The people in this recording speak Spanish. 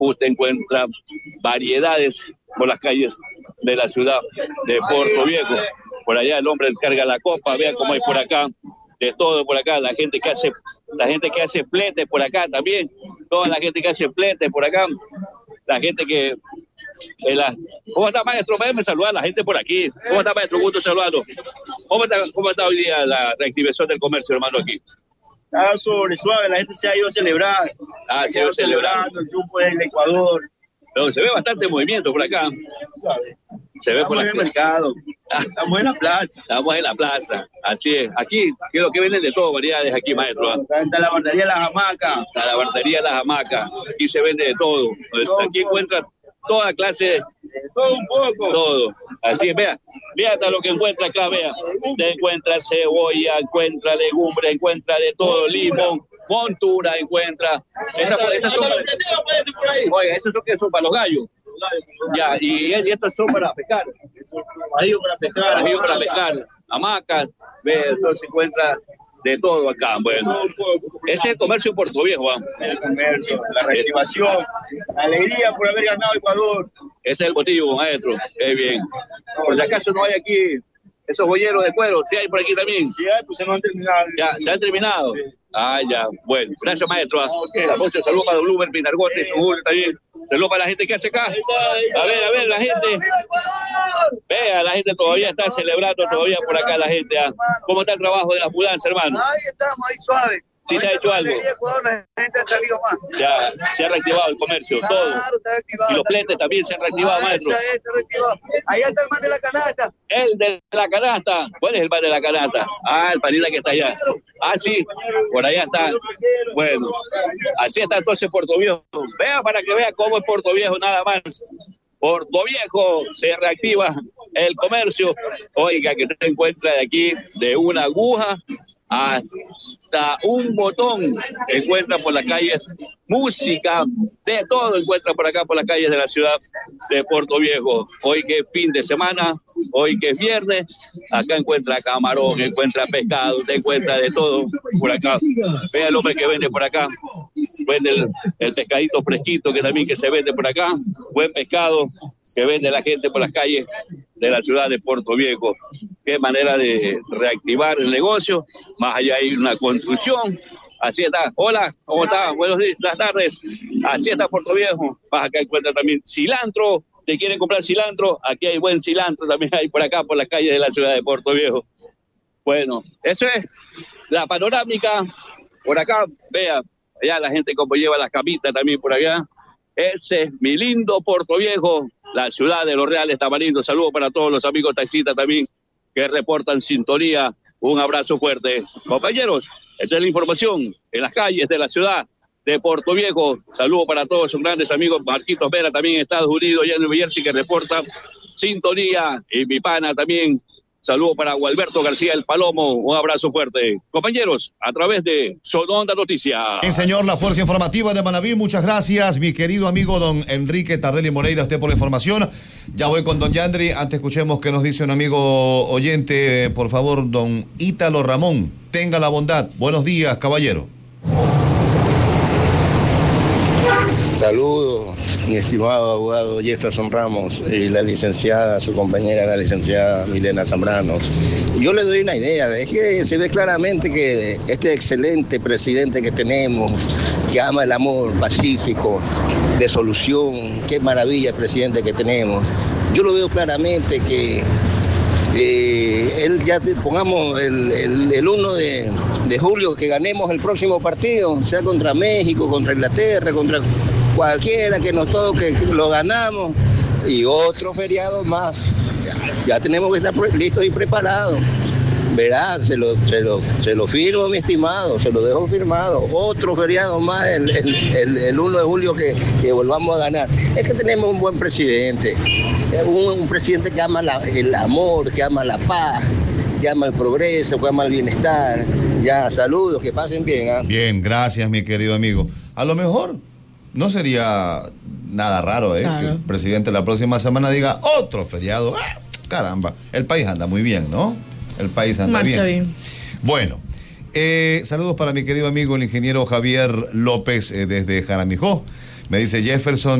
usted encuentra variedades por las calles de la ciudad de Puerto Viejo. Por allá el hombre carga la copa, vea cómo hay por acá, de todo por acá, la gente que hace fletes por acá también, toda la gente que hace fletes por acá, la gente que... ¿Cómo está, maestro? Déjeme saludar a la gente por aquí. ¿Cómo está, maestro? Gusto saludarlo. ¿Cómo está hoy día la reactivación del comercio, hermano, aquí? Está sobre suave, la gente se ha ido a celebrar. Se ha ido celebrando el triunfo del Ecuador. Pero se ve bastante movimiento por acá. Se ve por el mercado. Estamos en la plaza. Estamos en la plaza, así es. Aquí creo que venden de todo, variedades aquí, maestro. Está la barbería Las Hamacas. Está la barbería Las Hamacas. Aquí se vende de todo. Aquí encuentra toda clase de... Todo un poco. Todo. Así es, vea hasta lo que encuentra acá, vea. Usted encuentra cebolla, encuentra legumbres, encuentra de todo, limón, montura, encuentra. Esas son oiga, estos son que son para los gallos. Ya, y estos son para pescar. Para pescar. Hamacas, ve, entonces encuentra de todo acá. Bueno, ese es el comercio en Puerto Viejo, ¿va? El comercio, la reactivación, la alegría por haber ganado Ecuador. Ese es el motivo, maestro. Qué bien. Por si acaso no hay aquí esos bolleros de cuero, ¿sí hay por aquí también? Sí hay, pues se no han terminado. Ya, ¿se han terminado? Sí. Ya. Bueno, gracias, maestro. Saludos para Blumer, Pinargote, Sugul también. Saludos para la gente que hace acá. A ver, la gente. Vea, la gente todavía está celebrando, todavía por acá la gente. ¿Cómo está el trabajo de la mudanza, hermano? Ahí estamos, ahí suave. Sí, se ha hecho algo. La gente ha salido más. Se ha reactivado el comercio, claro, todo. Está activado. Y los pletes también se han reactivado, maestro. Está reactivado. Allá está el man de la canasta. El de la canasta. ¿Cuál es el man de la canasta? El panita que está allá. Sí, por allá está. Bueno, así está entonces Puerto Viejo. Vea para que vea cómo es Puerto Viejo, nada más. Puerto Viejo se reactiva el comercio. Oiga, que te encuentra de aquí de una aguja hasta un botón. Encuentra por las calles música, de todo encuentra por acá por las calles de la ciudad de Puerto Viejo. Hoy que es fin de semana, hoy que es viernes, acá encuentra camarón, encuentra pescado, te encuentra de todo por acá. Vea el hombre que vende por acá, vende el pescadito fresquito que también que se vende por acá, buen pescado que vende la gente por las calles de la ciudad de Puerto Viejo. Qué manera de reactivar el negocio. Más allá hay una construcción. Así está. Hola, ¿cómo está? Buenas tardes. Así está Puerto Viejo. Más acá encuentra también cilantro. ¿Te quieren comprar cilantro? Aquí hay buen cilantro también hay por acá, por las calles de la ciudad de Puerto Viejo. Bueno, eso es la panorámica. Por acá, vea, allá la gente como lleva las camitas también por allá. Ese es mi lindo Puerto Viejo, la ciudad de los Reales Tamarindos. Saludos para todos los amigos taxistas también que reportan sintonía. Un abrazo fuerte. Compañeros, esta es la información en las calles de la ciudad de Puerto Viejo. Saludos para todos sus grandes amigos. Marquitos Vera también en Estados Unidos, allá en Nueva Jersey, que reporta sintonía. Y mi pana también. Saludos para Gualberto García El Palomo. Un abrazo fuerte. Compañeros, a través de Sononda Noticias. Sí, señor, la Fuerza Informativa de Manabí. Muchas gracias, mi querido amigo don Enrique Tardelli Moreira, usted por la información. Ya voy con don Yandri. Antes escuchemos qué nos dice un amigo oyente. Por favor, don Ítalo Ramón. Tenga la bondad. Buenos días, caballero. Saludos, mi estimado abogado Jefferson Ramos y la licenciada, su compañera, la licenciada Milena Zambranos. Yo le doy una idea, es que se ve claramente que este excelente presidente que tenemos, que ama el amor pacífico, de solución, qué maravilla el presidente que tenemos. Yo lo veo claramente que él ya pongamos el 1 de julio que ganemos el próximo partido, sea contra México, contra Inglaterra, contra cualquiera que nos toque, que lo ganamos, y otro feriado más. Ya tenemos que estar listos y preparados. Verá, se lo firmo, mi estimado, se lo dejo firmado. Otro feriado más el 1 de julio que volvamos a ganar. Es que tenemos un buen presidente, un presidente que ama el amor, que ama la paz, que ama el progreso, que ama el bienestar. Ya, saludos, que pasen bien. Bien, gracias, mi querido amigo. A lo mejor no sería nada raro, claro, que el presidente la próxima semana diga otro feriado. Caramba, el país anda muy bien, ¿no? El país anda bien. Bueno, saludos para mi querido amigo el ingeniero Javier López desde Jaramijó. Me dice Jefferson,